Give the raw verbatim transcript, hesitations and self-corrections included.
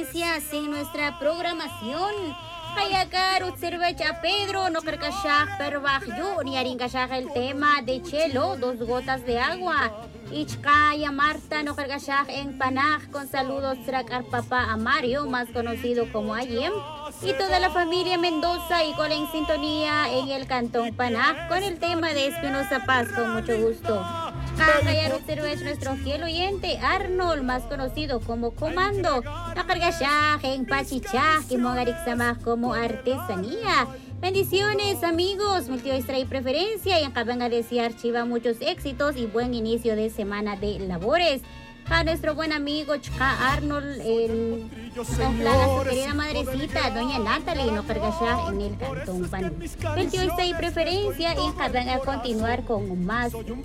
preferencias en nuestra programación. Hayakar observa Pedro, no carcashaj perbajo, ni arincashaj el tema de Chelo, dos gotas de agua. Ichkaya Marta, no carcashaj en Panaj, con saludos tracar papá a Mario, más conocido como Ayem. Y toda la familia Mendoza, igual en sintonía en el cantón Panaj, con el tema de Espinosa Paz, con mucho gusto. Hayar observa es nuestro fiel oyente Arnold, más conocido como Comando. No carcashaj en Pachichaj, que Mogarixamaj como artesanía. Bendiciones amigos, mi tío extrae preferencia y acaban a desear Chiva muchos éxitos y buen inicio de semana de labores. A nuestro buen amigo Chka Arnold, el su querida madrecita, doña Natalie, no cargashá en el cantón Pan. El tío extrae preferencia y acaban a continuar con más